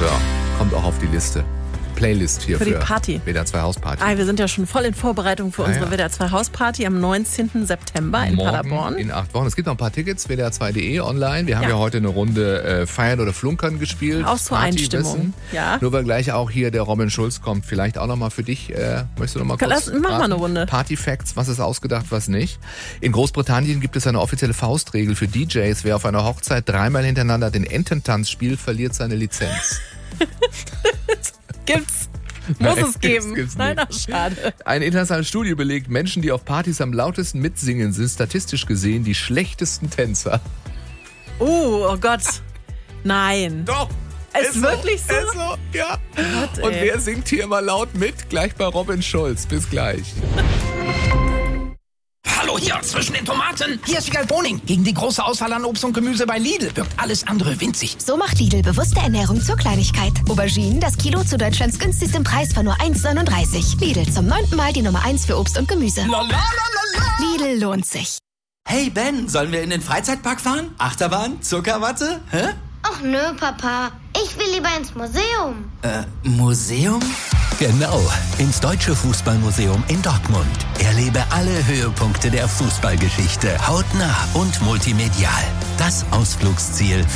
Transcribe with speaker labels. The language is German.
Speaker 1: So, kommt auch auf die Liste. Playlist hier
Speaker 2: für die Party.
Speaker 1: WDR 2 Hausparty.
Speaker 2: Wir sind ja schon voll in Vorbereitung für unsere WDR 2 Hausparty am 19. September in
Speaker 1: Morgen
Speaker 2: Paderborn.
Speaker 1: In 8 Wochen. Es gibt noch ein paar Tickets, WDR2.de online. Wir haben ja heute eine Runde Feiern oder Flunkern gespielt.
Speaker 2: Auch zur Einstimmung. Ja.
Speaker 1: Nur weil gleich auch hier der Robin Schulz kommt. Vielleicht auch nochmal für dich. Möchtest du nochmal kurz
Speaker 2: mach mal eine Runde.
Speaker 1: Party Facts, was ist ausgedacht, was nicht. In Großbritannien gibt es eine offizielle Faustregel für DJs. Wer auf einer Hochzeit dreimal hintereinander den Ententanz spielt, verliert seine Lizenz.
Speaker 2: Gibt's. Muss es geben.
Speaker 1: Gibt's
Speaker 2: Nein, ach, schade.
Speaker 1: Eine internationale Studie belegt, Menschen, die auf Partys am lautesten mitsingen, sind statistisch gesehen die schlechtesten Tänzer.
Speaker 2: Oh Gott. Nein.
Speaker 1: Doch.
Speaker 2: Ist wirklich so?
Speaker 1: Ist so, ja.
Speaker 2: Gott,
Speaker 1: und wer singt hier immer laut mit? Gleich bei Robin Schulz. Bis gleich.
Speaker 3: Hallo hier, zwischen den Tomaten. Hier ist Wiegald Boning. Gegen die große Auswahl an Obst und Gemüse bei Lidl wirkt alles andere winzig.
Speaker 4: So macht Lidl bewusste Ernährung zur Kleinigkeit. Auberginen, das Kilo zu Deutschlands günstigstem Preis von nur 1,39. Lidl, zum 9. Mal die Nummer 1 für Obst und Gemüse. Lidl lohnt sich.
Speaker 5: Hey Ben, sollen wir in den Freizeitpark fahren? Achterbahn? Zuckerwatte? Hä?
Speaker 6: Ach nö, Papa. Ich will lieber ins Museum.
Speaker 5: Museum?
Speaker 7: Genau, ins Deutsche Fußballmuseum in Dortmund. Erlebe alle Höhepunkte der Fußballgeschichte hautnah und multimedial. Das Ausflugsziel